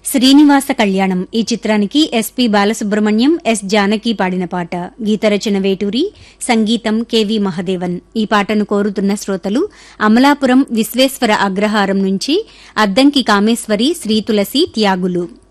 శ్రీనివాస కళ్యాణం ఈ చిత్రానికి SP Balasubrahmanyam, yes Janaki పాడిన పాట. గీతరచన వేటూరి, సంగీతం కెవి మహదేవన్. ఈ పాటను కోరుతున్న శ్రోతలు అమలాపురం విశ్వేశ్వర అగ్రహారం నుంచి అద్దంకి కామేశ్వరి, శ్రీతులసి, త్యాగులు.